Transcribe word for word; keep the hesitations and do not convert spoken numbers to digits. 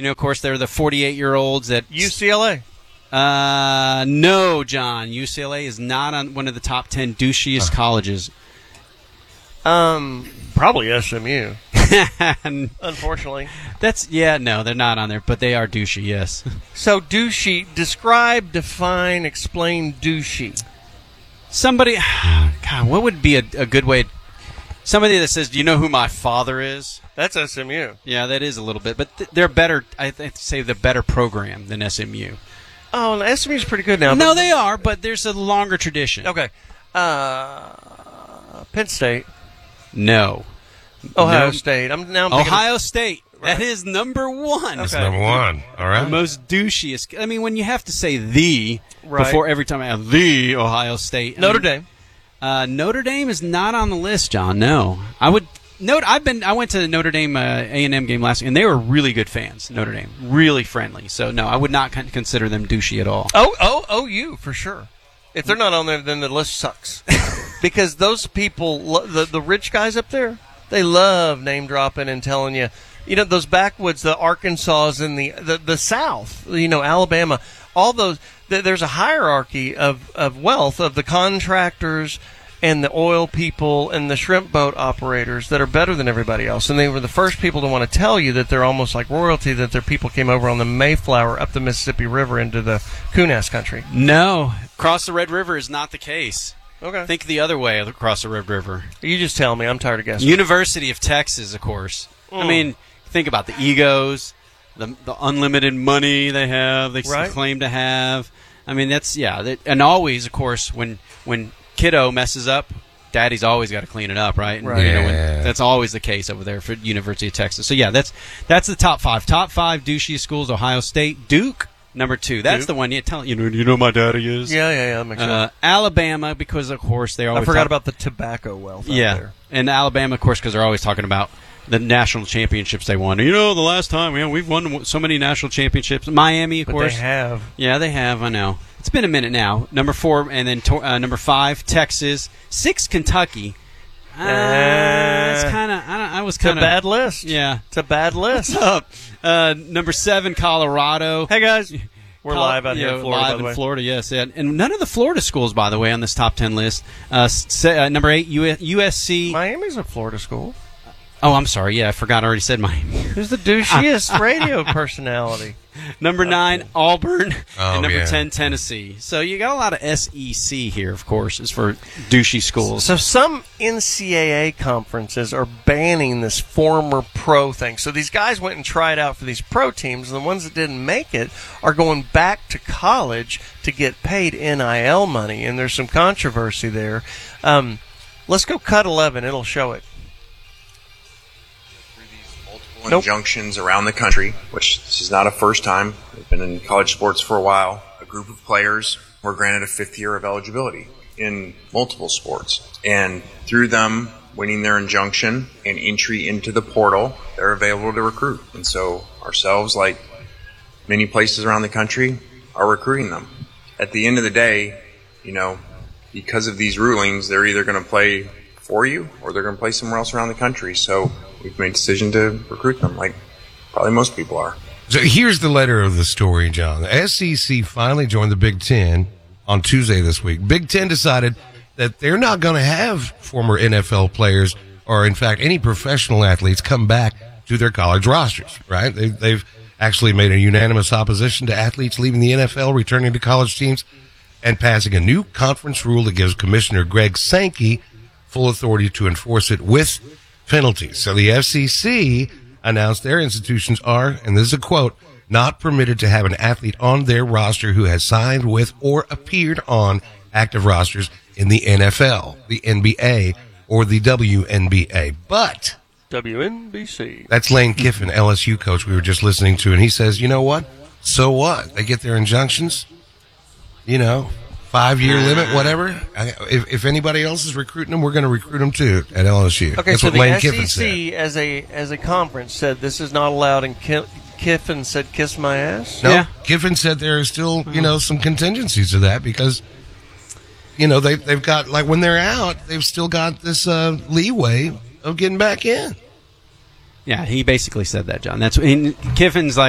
You know, of course, they're the forty-eight-year-olds that U C L A. Uh, no, John. U C L A is not on one of the top ten douchiest uh. colleges. Um, probably S M U. Unfortunately. That's yeah, no, they're not on there, but they are douchey, yes. So douchey, describe, define, explain douchey. Somebody, God, what would be a, a good way? Somebody that says, "Do you know who my father is?" That's S M U. Yeah, that is a little bit, but th- they're better. I th- say they're better program than S M U. Oh, and S M U is pretty good now. No, they are, but there's a longer tradition. Okay, uh, Penn State. No. Ohio no. State. I'm now. I'm Ohio of, State. Right. That is number one. That's okay. number one. All right. The most douchiest. I mean, when you have to say the right. before every time I have the Ohio State. Notre I mean, Dame. Uh, Notre Dame is not on the list, John. No, I would. Note. I've been. I went to the Notre Dame uh, A and M game last week, and they were really good fans. Notre Dame, really friendly. So no, I would not con- consider them douchey at all. Oh, oh, O U for sure. If they're not on there, then the list sucks. Because those people, the the rich guys up there, they love name dropping and telling you, you know, those backwoods, the Arkansas and the, the the South, you know, Alabama, all those. Th- there's a hierarchy of, of wealth of the contractors and the oil people and the shrimp boat operators that are better than everybody else. And they were the first people to want to tell you that they're almost like royalty, that their people came over on the Mayflower up the Mississippi River into the Kunas country. No, across the Red River is not the case. Okay. Think the other way across the Red River. You just tell me. I'm tired of guessing. University of Texas, of course. Mm. I mean, think about the egos, the the unlimited money they have, they right. claim to have. I mean, that's, yeah. That, and always, of course, when when kiddo messes up, daddy's always got to clean it up, right? And, right. You know, Yeah. when, that's always the case over there for University of Texas. So, yeah, that's that's the top five. Top five douchey schools, Ohio State. Duke, number two. That's Duke. the one. You tell you know, you know my daddy is. Yeah, yeah, yeah. That makes sense. Uh, Alabama, because, of course, they always I forgot talk- about the tobacco wealth out yeah. there. And Alabama, of course, because they're always talking about the national championships they won. You know, the last time, you know, we've won so many national championships. Miami, of but course. They have. Yeah, they have. I know. It's been a minute now. Number four, and then to, uh, number five, Texas. Six, Kentucky. Uh, Uh, it's kind of. I, I was It's a kind of bad list. Yeah. It's a bad list. Up. Uh, number seven, Colorado. Hey, guys. We're Col- live out yeah, here in Florida, live by the way. in Florida, yes. And, and none of the Florida schools, by the way, on this top ten list. Uh, se- uh, number eight, U- USC. Miami's a Florida school. Oh, I'm sorry. Yeah, I forgot. I already said Miami. Who's the douchiest radio personality? Number nine, Auburn. Oh, and number yeah. ten, Tennessee. So you got a lot of S E C here, of course, as for douchey schools. So some N C double A conferences are banning this former pro thing. So these guys went and tried out for these pro teams, and the ones that didn't make it are going back to college to get paid N I L money, and there's some controversy there. Um, let's go cut eleven. It'll show it. Nope. Injunctions around the country, which this is not a first time. They've been in college sports for a while. A group of players were granted a fifth year of eligibility in multiple sports. And through them winning their injunction and entry into the portal, they're available to recruit. And so ourselves, like many places around the country, are recruiting them. At the end of the day, you know, because of these rulings, they're either going to play for you or they're going to play somewhere else around the country. So we've made a decision to recruit them, like probably most people are. So here's the letter of the story, John. The S E C finally joined the Big Ten on Tuesday this week. Big Ten decided that they're not going to have former N F L players or, in fact, any professional athletes come back to their college rosters, right? They, they've actually made a unanimous opposition to athletes leaving the N F L, returning to college teams, and passing a new conference rule that gives Commissioner Greg Sankey full authority to enforce it with penalties. So the F C C announced their institutions are, and this is a quote, not permitted to have an athlete on their roster who has signed with or appeared on active rosters in the N F L, the N B A, or the W N B A. But W N B C. That's Lane Kiffin, L S U coach we were just listening to, and he says, you know what? So what? They get their injunctions, you know, five-year limit, whatever. If, if anybody else is recruiting them, we're going to recruit them too at L S U. Okay, That's so what the Lane S E Kiffin C said. as a as a conference said this is not allowed, and Ki- Kiffin said kiss my ass. No, Yeah. Kiffin said there are still, you know, some contingencies to that because, you know, they, they've got, like, when they're out, they've still got this uh, leeway of getting back in. Yeah, he basically said that, John. That's and Kiffin's like.